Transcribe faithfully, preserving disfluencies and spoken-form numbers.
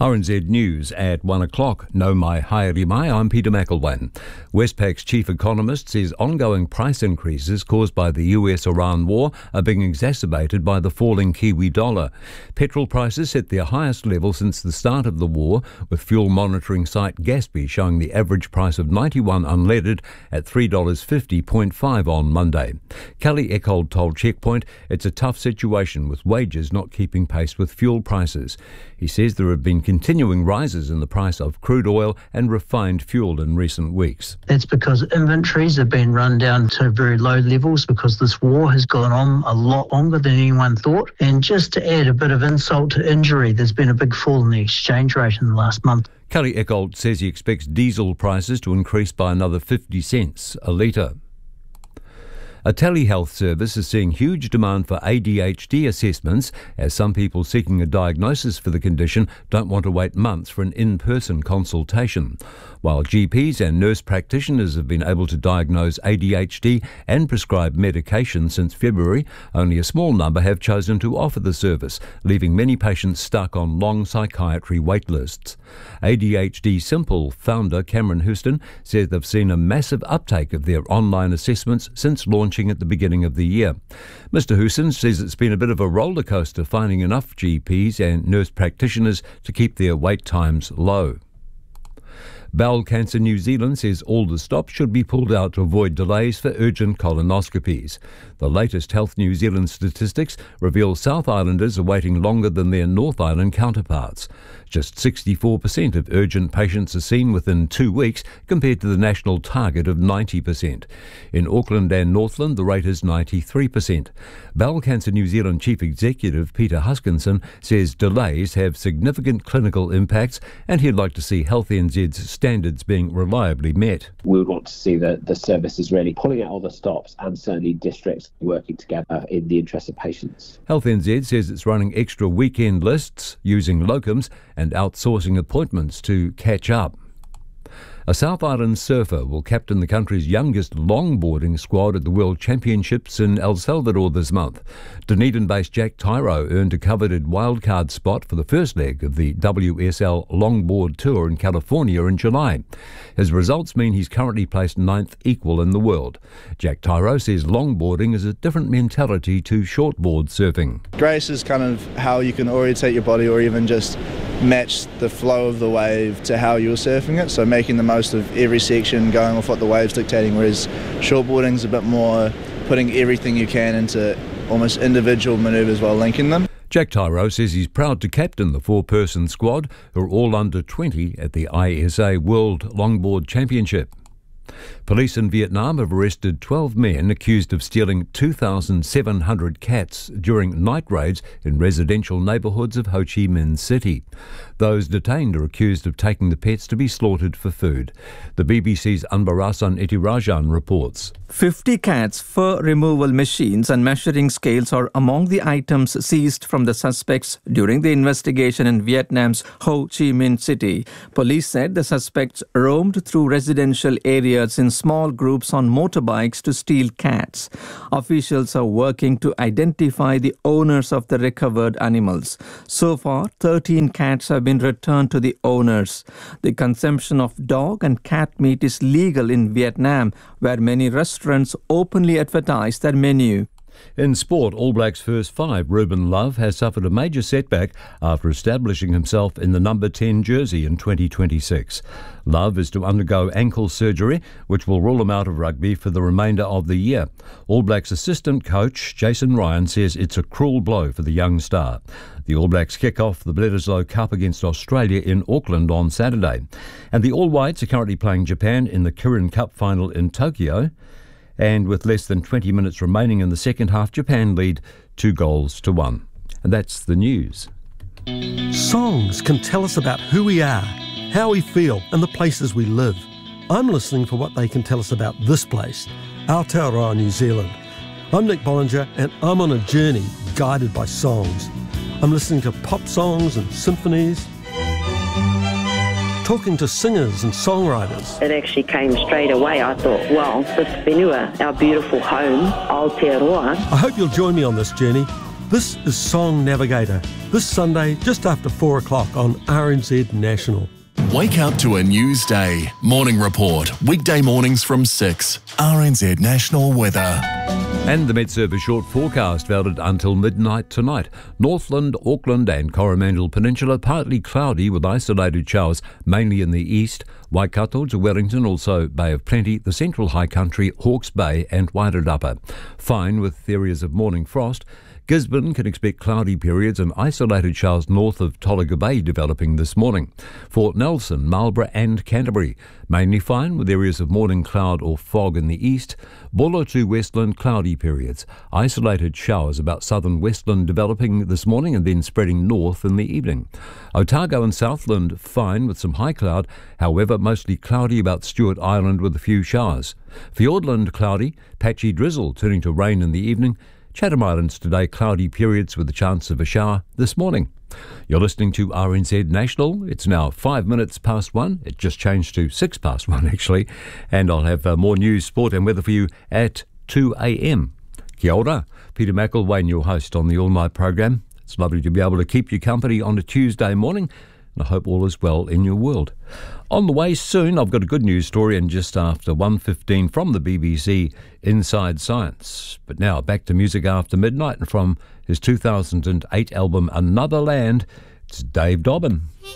R N Z News at one o'clock. No mai haere mai, I'm Peter McElwain. Westpac's chief economist says ongoing price increases caused by the U S-Iran war are being exacerbated by the falling Kiwi dollar. Petrol prices hit their highest level since the start of the war, with fuel monitoring site Gaspy showing the average price of ninety-one unleaded at three dollars fifty point five on Monday. Kelly Eckold told Checkpoint it's a tough situation with wages not keeping pace with fuel prices. He says there have been continuing rises in the price of crude oil and refined fuel in recent weeks. That's because inventories have been run down to very low levels because this war has gone on a lot longer than anyone thought. And just to add a bit of insult to injury, there's been a big fall in the exchange rate in the last month. Kelly Eckold says he expects diesel prices to increase by another fifty cents a litre. A telehealth service is seeing huge demand for A D H D assessments as some people seeking a diagnosis for the condition don't want to wait months for an in-person consultation. While G Ps and nurse practitioners have been able to diagnose A D H D and prescribe medication since February, only a small number have chosen to offer the service, leaving many patients stuck on long psychiatry wait lists. A D H D Simple founder Cameron Houston says they've seen a massive uptake of their online assessments since launching at the beginning of the year. Mister Houston says it's been a bit of a roller coaster finding enough G Ps and nurse practitioners to keep their wait times low. Bowel Cancer New Zealand says all the stops should be pulled out to avoid delays for urgent colonoscopies. The latest Health New Zealand statistics reveal South Islanders are waiting longer than their North Island counterparts. Just sixty-four percent of urgent patients are seen within two weeks compared to the national target of ninety percent. In Auckland and Northland, the rate is ninety-three percent. Bowel Cancer New Zealand Chief Executive Peter Huskinson says delays have significant clinical impacts and he'd like to see Health N Z's standards being reliably met. We would want to see the, the services really pulling out all the stops and certainly districts working together in the interest of patients. Health N Z says it's running extra weekend lists, using locums and outsourcing appointments to catch up. A South Island surfer will captain the country's youngest longboarding squad at the World Championships in El Salvador this month. Dunedin-based Jack Tyro earned a coveted wildcard spot for the first leg of the W S L Longboard Tour in California in July. His results mean he's currently placed ninth equal in the world. Jack Tyro says longboarding is a different mentality to shortboard surfing. Grace is kind of how you can orientate your body or even just match the flow of the wave to how you're surfing it, so making the most of every section, going off what the wave's dictating, whereas shortboarding is a bit more putting everything you can into almost individual manoeuvres while linking them. Jack Tyro says he's proud to captain the four-person squad who are all under twenty at the I S A World Longboard Championship. Police in Vietnam have arrested twelve men accused of stealing two thousand seven hundred cats during night raids in residential neighbourhoods of Ho Chi Minh City. Those detained are accused of taking the pets to be slaughtered for food. The B B C's Anbarasan Etirajan reports. fifty cats, fur removal machines and measuring scales are among the items seized from the suspects during the investigation in Vietnam's Ho Chi Minh City. Police said the suspects roamed through residential areas in small groups on motorbikes to steal cats. Officials are working to identify the owners of the recovered animals. So far, thirteen cats have been returned to the owners. The consumption of dog and cat meat is legal in Vietnam, where many restaurants openly advertise their menu. In sport, All Blacks first five, Ruben Love has suffered a major setback after establishing himself in the number ten jersey in twenty twenty-six. Love is to undergo ankle surgery, which will rule him out of rugby for the remainder of the year. All Blacks assistant coach Jason Ryan says it's a cruel blow for the young star. The All Blacks kick off the Bledisloe Cup against Australia in Auckland on Saturday. And the All Whites are currently playing Japan in the Kirin Cup final in Tokyo. And with less than twenty minutes remaining in the second half, Japan lead two goals to one. And that's the news. Songs can tell us about who we are, how we feel, and the places we live. I'm listening for what they can tell us about this place, Aotearoa, New Zealand. I'm Nick Bollinger, and I'm on a journey guided by songs. I'm listening to pop songs and symphonies, talking to singers and songwriters. It actually came straight away. I thought, well, this whenua, our beautiful home, Aotearoa. I hope you'll join me on this journey. This is Song Navigator, this Sunday just after four o'clock on R N Z National. Wake up to a news day. Morning Report. Weekday mornings from six. R N Z National Weather. And the Met Service short forecast valid until midnight tonight. Northland, Auckland and Coromandel Peninsula partly cloudy with isolated showers, mainly in the east. Waikato to Wellington, also Bay of Plenty, the central high country, Hawke's Bay and Wairarapa. Fine with areas of morning frost. Gisborne can expect cloudy periods and isolated showers north of Tolaga Bay developing this morning. For Nelson, Marlborough and Canterbury, mainly fine with areas of morning cloud or fog in the east. Buller to Westland, cloudy periods. Isolated showers about southern Westland developing this morning and then spreading north in the evening. Otago and Southland, fine with some high cloud, however mostly cloudy about Stewart Island with a few showers. Fiordland, cloudy, patchy drizzle turning to rain in the evening. Chatham Islands today, cloudy periods with a chance of a shower this morning. You're listening to R N Z National. It's now five minutes past one. It just changed to six past one, actually. And I'll have uh, more news, sport and weather for you at two a.m. Kia ora. Peter McElwain, your host on the All Night program. It's lovely to be able to keep you company on a Tuesday morning. And I hope all is well in your world. On the way soon, I've got a good news story, and just after one fifteen from the B B C, Inside Science. But now back to music after midnight, and from his two thousand eight album Another Land, it's Dave Dobbin.